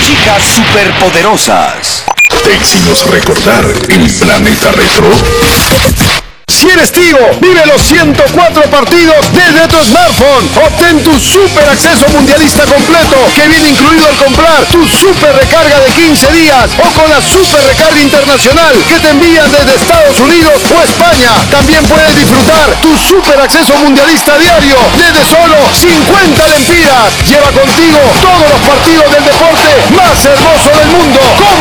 Chicas superpoderosas. Déxinos recordar el planeta retro. Si eres Tigo, vive los 104 partidos desde tu smartphone. Obtén tu super acceso mundialista completo, que viene incluido al comprar tu super recarga de 15 días o con la super recarga internacional que te envían desde Estados Unidos o España. También puedes disfrutar tu super acceso mundialista diario desde solo 50 lempiras. Lleva contigo todos los partidos del deporte más hermoso del mundo con